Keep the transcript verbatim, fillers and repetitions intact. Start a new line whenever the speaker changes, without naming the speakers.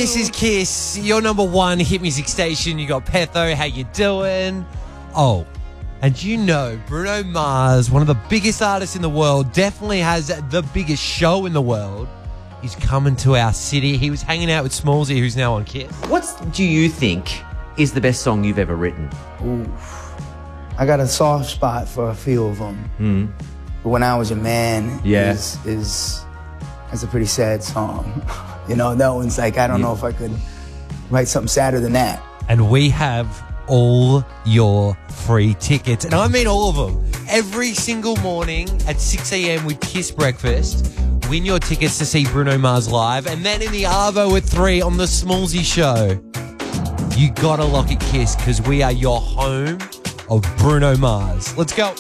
This is Kiss, your number one hit music station. You got Petho, how you doing? Oh, and you know, Bruno Mars, one of the biggest artists in the world, definitely has the biggest show in the world. He's coming to our city. He was hanging out with Smallsy, who's now on Kiss.
What do you think is the best song you've ever written?
Ooh, I got a soft spot for a few of them.
Mm.
When I Was a Man
yeah.
is, is, is a pretty sad song. You know, that one's like, I don't yeah. know if I could write something sadder than that.
And we have all your free tickets. And I mean all of them. Every single morning at six a.m. with Kiss Breakfast. Win your tickets to see Bruno Mars live. And then in the Arvo at three on the Smallsy Show. You gotta lock it, Kiss, because we are your home of Bruno Mars. Let's go.